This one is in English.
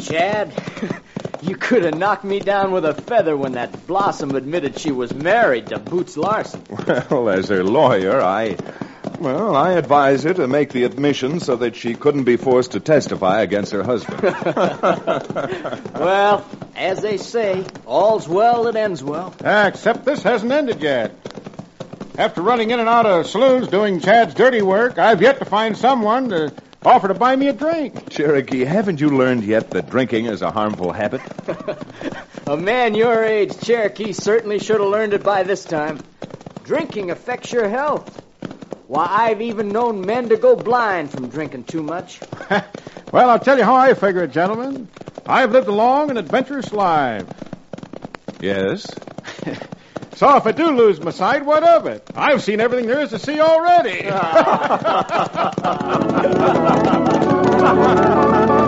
Chad, you could have knocked me down with a feather when that Blossom admitted she was married to Boots Larson. Well, as her lawyer, I advise her to make the admission so that she couldn't be forced to testify against her husband. Well, as they say, all's well that ends well. Except this hasn't ended yet. After running in and out of saloons doing Chad's dirty work, I've yet to find someone to offer to buy me a drink. Cherokee, haven't you learned yet that drinking is a harmful habit? A man your age, Cherokee, certainly should have learned it by this time. Drinking affects your health. Why, I've even known men to go blind from drinking too much. Well, I'll tell you how I figure it, gentlemen. I've lived a long and adventurous life. Yes? So if I do lose my sight, what of it? I've seen everything there is to see already.